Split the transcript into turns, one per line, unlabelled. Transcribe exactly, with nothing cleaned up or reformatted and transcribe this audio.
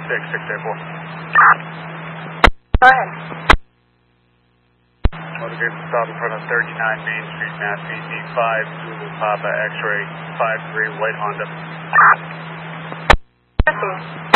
six six eight four.
Go ahead.
Motor vehicle stop in front of thirty-nine Main Street, Mass. V T five Zulu Papa X-ray five three White Honda.
Jesse.